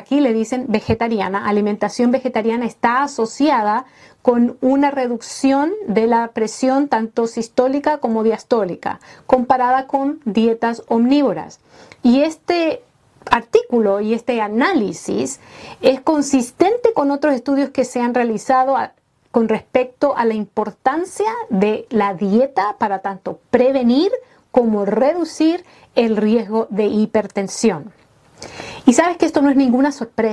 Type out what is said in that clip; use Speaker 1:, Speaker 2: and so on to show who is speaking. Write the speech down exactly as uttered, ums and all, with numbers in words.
Speaker 1: aquí le dicen vegetariana, alimentación vegetariana está asociada con una reducción de la presión tanto sistólica como diastólica, comparada con dietas omnívoras. Y este artículo y este análisis es consistente con otros estudios que se han realizado a, con respecto a la importancia de la dieta para tanto prevenir como reducir el riesgo de hipertensión. Y sabes que esto no es ninguna sorpresa.